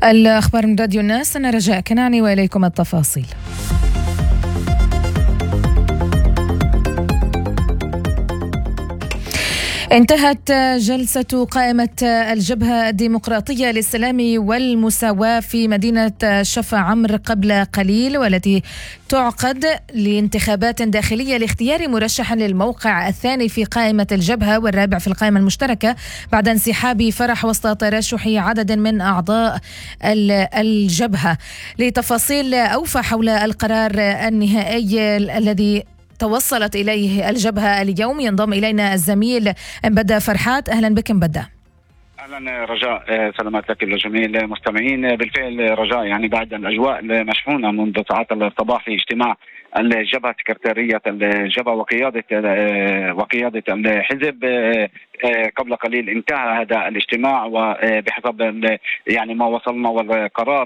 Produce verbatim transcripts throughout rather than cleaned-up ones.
الأخبار من راديو الناس، أنا رجاء كناني وإليكم التفاصيل. انتهت جلسة قائمة الجبهة الديمقراطية للسلام والمساواة في مدينة شفا عمرو قبل قليل، والتي تعقد لانتخابات داخلية لاختيار مرشح للموقع الثاني في قائمة الجبهة والرابع في القائمة المشتركة بعد انسحاب فرح وسط ترشح عدد من أعضاء الجبهة. لتفاصيل أوفى حول القرار النهائي الذي توصلت إليه الجبهة اليوم ينضم إلينا الزميل مبدأ فرحات. أهلا بك مبدأ. اهلا رجاء، سلامات لك لجميع المستمعين. بالفعل رجاء، يعني بعد الاجواء المشحونه منذ ساعات الصباح في اجتماع الجبهه، سكرتاريه الجبهه وقياده وقياده الحزب قبل قليل انتهى هذا الاجتماع، وبحسب يعني ما وصلنا والقرار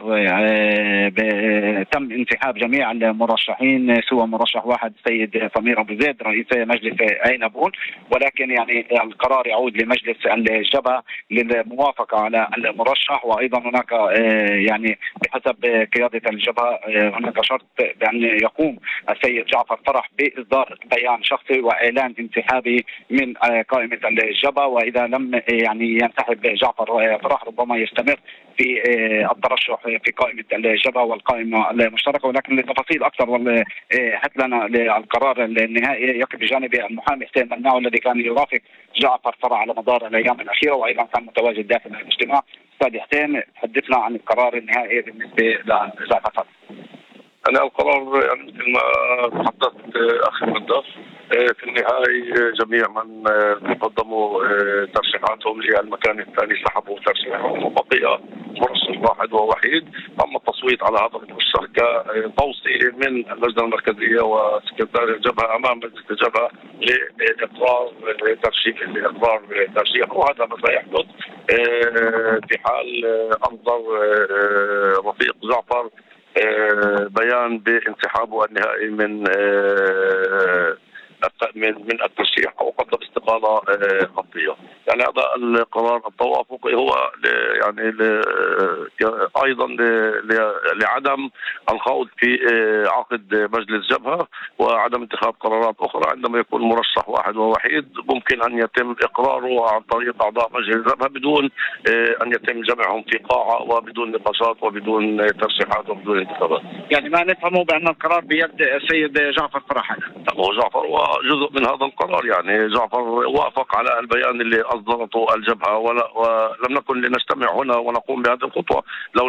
تم انسحاب جميع المرشحين سوى مرشح واحد، السيد سمير ابو زيد رئيس مجلس عنابون، ولكن يعني القرار يعود لمجلس الجبهه للموافقه على المرشح. وايضا هناك يعني بحسب قياده الجبهه هناك شرط بان يقوم السيد جعفر فرح باصدار بيان شخصي واعلان انسحابه من قائمه الجبهه، واذا لم يعني ينسحب جعفر فرح ربما يستمر في الترشح في قائمه الجبهه والقائمه المشتركه. ولكن لتفاصيل اكثر وحتى لنا للقرار النهائي يقف بجانب المحامي حسين مناع الذي كان يرافق جعفر فرح على مدار الايام الاخيره، وايضا كان متواجد داخل الاجتماع. استاذ حسين، حدثنا عن القرار النهائي بالنسبه لجعفر فرح. أنا القرار يعني مثل ما تحدثت أخي مدة، في النهاية جميع من قدموا ترشيحاتهم للمكان الثاني سحبوا ترشيحهم، وبقي مرشح واحد ووحيد. تم التصويت على هذا المرشح كتوصية من اللجنة المركزية وسكرتارية الجبهة أمام مجلس الجبهة لإقرار ترشيح لإقرار ترشيح، وهذا ما سيحدث في حال أصدر رفيق جعفر بيان بانسحابه النهائي من من من الترشيح او قدم استقاله خطيه. يعني هذا القرار التوافقي هو يعني ايضا لعدم الخوض في عقد مجلس جبهه وعدم اتخاذ قرارات اخرى عندما يكون مرشح واحد ووحيد، ممكن ان يتم اقراره عن طريق اعضاء مجلس جبهه بدون ان يتم جمعهم في قاعه وبدون نقاشات وبدون ترشيحات وبدون انتخابات. يعني ما نفهمه بان القرار بيد السيد جعفر فرح. هو جعفر جزء من هذا القرار، يعني جعفر وافق على البيان اللي أصدرته الجبهة، ولم نكن لنجتمع هنا ونقوم بهذه الخطوة لو